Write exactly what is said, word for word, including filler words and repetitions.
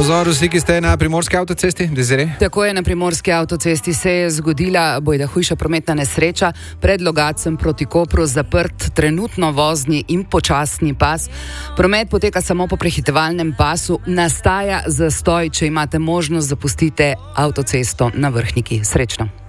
Pozor, vsi, ki ste na primorski avtocesti, Desiree. Tako je, na primorski avtocesti se je zgodila bojda hujša prometna nesreča. Pred Logatcem proti Kopru zaprt trenutno vozni in počasni pas. Promet poteka samo po prehitevalnem pasu. Nastaja zastoj, če imate možnost, zapustite avtocesto na Vrhniki. Srečno.